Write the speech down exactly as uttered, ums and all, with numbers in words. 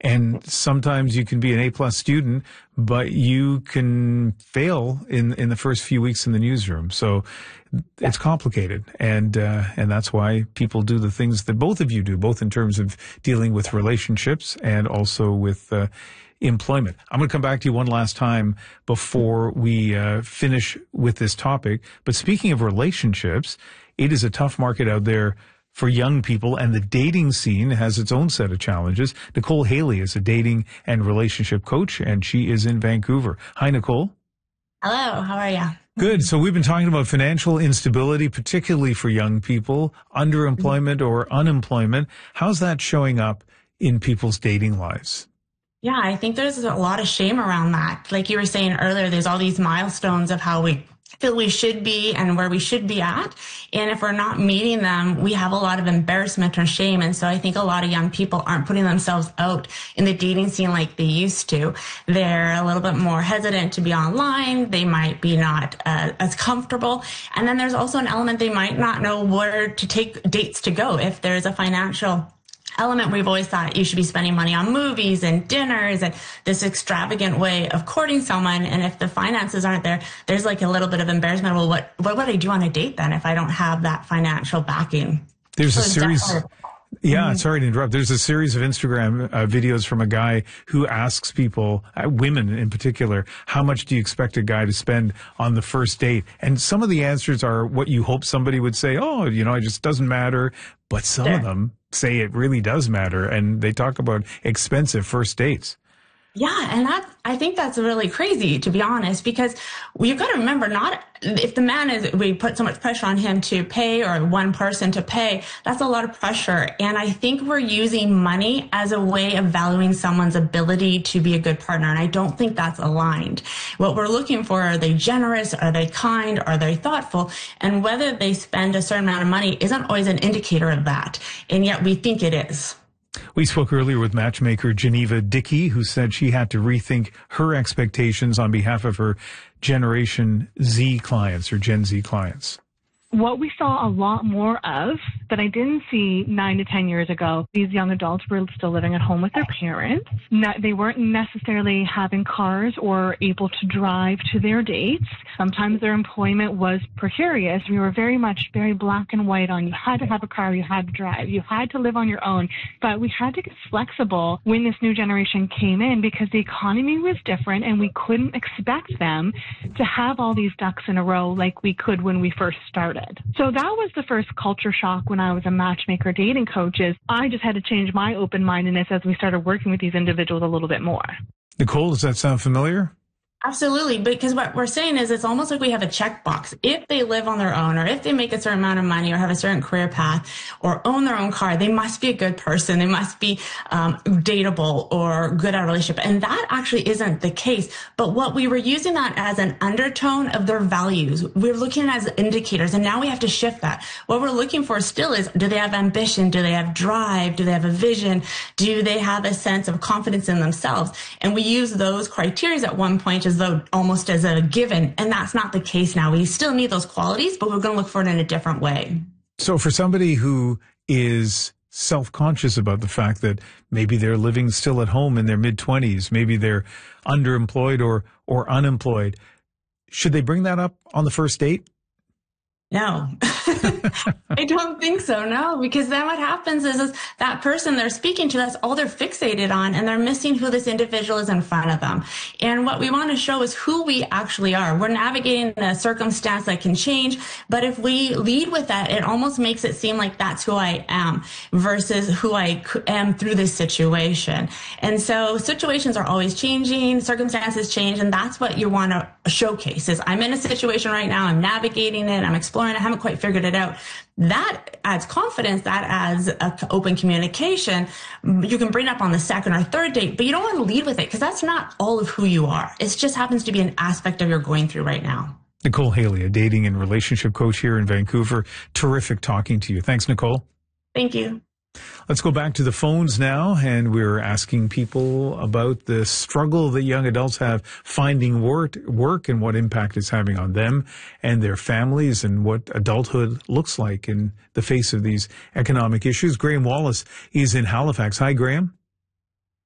And sometimes you can be an A-plus student, but you can fail in, in the first few weeks in the newsroom. So it's complicated. And, uh, and that's why people do the things that both of you do, both in terms of dealing with relationships and also with, uh, employment. I'm going to come back to you one last time before we uh, finish with this topic. But speaking of relationships, it is a tough market out there for young people, and the dating scene has its own set of challenges. Nicole Haley is a dating and relationship coach, and she is in Vancouver. Hi, Nicole. Hello, how are you? Good. So we've been talking about financial instability, particularly for young people, underemployment or unemployment. How's that showing up in people's dating lives? Yeah, I think there's a lot of shame around that. Like you were saying earlier, there's all these milestones of how we feel we should be and where we should be at. And if we're not meeting them, we have a lot of embarrassment or shame. And so I think a lot of young people aren't putting themselves out in the dating scene like they used to. They're a little bit more hesitant to be online. They might be not uh, as comfortable. And then there's also an element they might not know where to take dates to go. If there's a financial element, we've always thought you should be spending money on movies and dinners and this extravagant way of courting someone. And if the finances aren't there, there's like a little bit of embarrassment. Well, what, what would I do on a date then if I don't have that financial backing? There's so a series. Yeah, mm-hmm. sorry to interrupt. There's a series of Instagram uh, videos from a guy who asks people, uh, women in particular, how much do you expect a guy to spend on the first date? And some of the answers are what you hope somebody would say, oh, you know, it just doesn't matter. But some sure. of them say it really does matter. And they talk about expensive first dates. Yeah, and that I think that's really crazy, to be honest, because you've got to remember, not if the man is, we put so much pressure on him to pay or one person to pay, that's a lot of pressure. And I think we're using money as a way of valuing someone's ability to be a good partner. And I don't think that's aligned. What we're looking for, are they generous? Are they kind? Are they thoughtful? And whether they spend a certain amount of money isn't always an indicator of that. And yet we think it is. We spoke earlier with matchmaker Geneva Dickey, who said she had to rethink her expectations on behalf of her Generation Z clients or Gen Z clients. What we saw a lot more of that I didn't see nine to ten years ago, these young adults were still living at home with their parents. They weren't necessarily having cars or able to drive to their dates. Sometimes their employment was precarious. We were very much very black and white on you had to have a car, you had to drive, you had to live on your own. But we had to get flexible when this new generation came in because the economy was different and we couldn't expect them to have all these ducks in a row like we could when we first started. So that was the first culture shock when I was a matchmaker dating coach. Is I just had to change my open-mindedness as we started working with these individuals a little bit more. Nicole, does that sound familiar? Absolutely, because what we're saying is it's almost like we have a checkbox. If they live on their own, or if they make a certain amount of money or have a certain career path or own their own car, they must be a good person. They must be um, dateable or good at a relationship. And that actually isn't the case. But what we were using that as an undertone of their values. We're looking at it as indicators, and now we have to shift that. What we're looking for still is, do they have ambition? Do they have drive? Do they have a vision? Do they have a sense of confidence in themselves? And we use those criteria at one point as though almost as a given, and that's not the case now. We still need those qualities, but we're going to look for it in a different way. So for somebody who is self-conscious about the fact that maybe they're living still at home in their mid-twenties, maybe they're underemployed or or unemployed, should they bring that up on the first date? No, I don't think so. No, because then what happens is, is that person they're speaking to, that's all they're fixated on, and they're missing who this individual is in front of them. And what we want to show is who we actually are. We're navigating a circumstance that can change, but if we lead with that, it almost makes it seem like that's who I am versus who I am through this situation. And so situations are always changing, circumstances change, and that's what you want to showcase is I'm in a situation right now, I'm navigating it, I'm exploring, I haven't quite figured it out. That adds confidence, that adds a open communication. You can bring it up on the second or third date, but you don't want to lead with it because that's not all of who you are. It just happens to be an aspect of you're going through right now. Nicole Haley, a dating and relationship coach here in Vancouver. Terrific talking to you. Thanks, Nicole. Thank you. Let's go back to the phones now, and we're asking people about the struggle that young adults have finding work, work and what impact it's having on them and their families and what adulthood looks like in the face of these economic issues. Graham Wallace is in Halifax. Hi, Graham.